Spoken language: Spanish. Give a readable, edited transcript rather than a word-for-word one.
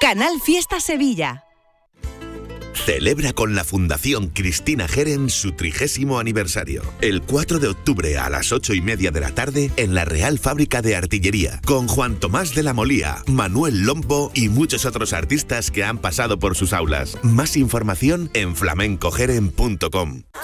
Canal Fiesta Sevilla. Celebra con la Fundación Cristina Geren su 30º aniversario. El 4 de octubre a las 8:30 de la tarde en la Real Fábrica de Artillería, con Juan Tomás de la Molía, Manuel Lombo y muchos otros artistas que han pasado por sus aulas. Más información en flamencogeren.com.